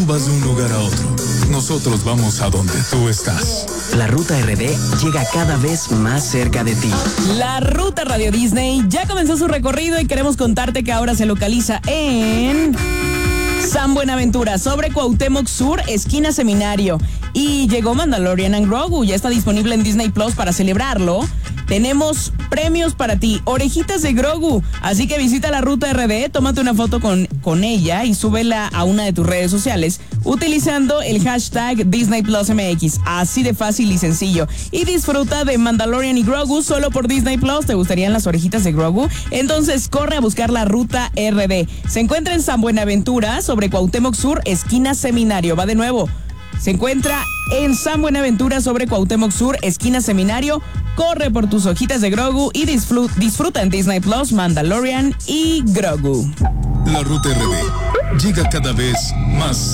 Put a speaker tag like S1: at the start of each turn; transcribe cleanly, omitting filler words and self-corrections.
S1: Vas de un lugar a otro. Nosotros vamos a donde tú estás.
S2: La Ruta RD llega cada vez más cerca de ti.
S3: La Ruta Radio Disney ya comenzó su recorrido y queremos contarte que ahora se localiza en San Buenaventura, sobre Cuauhtémoc Sur, esquina Seminario. Y llegó Mandalorian and Grogu, ya está disponible en Disney Plus para celebrarlo. Tenemos premios para ti, orejitas de Grogu. Así que visita la Ruta RD, tómate una foto con ella y súbela a una de tus redes sociales utilizando el hashtag Disney Plus MX. Así de fácil y sencillo. Y disfruta de Mandalorian y Grogu solo por Disney Plus. ¿Te gustarían las orejitas de Grogu? Entonces corre a buscar la Ruta RD. Se encuentra en San Buenaventura, sobre Cuauhtémoc Sur, esquina Seminario. Va de nuevo. Se encuentra en San Buenaventura, sobre Cuauhtémoc Sur, esquina Seminario. Corre por tus hojitas de Grogu y disfruta en Disney Plus, Mandalorian y Grogu.
S1: La Ruta RD llega cada vez más